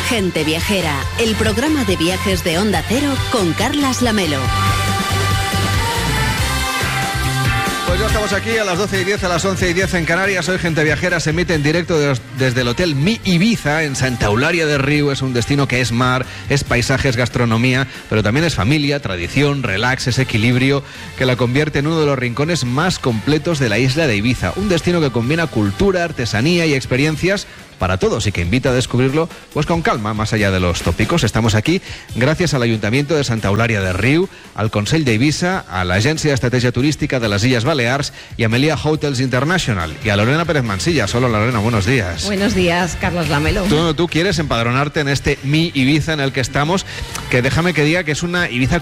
Gente Viajera, el programa de viajes de Onda Cero con Carlas Lamelo. Pues ya estamos aquí a las 12:10, a las 11:10 en Canarias. Hoy Gente Viajera se emite en directo desde el Hotel Mi Ibiza en Santa Eulalia de Riu. Es un destino que es mar, es paisajes, gastronomía, pero también es familia, tradición, relax, es equilibrio que la convierte en uno de los rincones más completos de la isla de Ibiza. Un destino que combina cultura, artesanía y experiencias para todos y que invita a descubrirlo pues con calma, más allá de los tópicos. Estamos aquí gracias al Ayuntamiento de Santa Eulalia de Riu, al Consell d'Eivissa, a la Agencia de Estrategia Turística de las Illes Balears y a Meliá Hotels International y a Lorena Pérez Mansilla. Hola Lorena, buenos días. Buenos días, Carlos Lamelo. Tú quieres empadronarte en este Mi Ibiza en el que estamos, que déjame que diga que es una Ibiza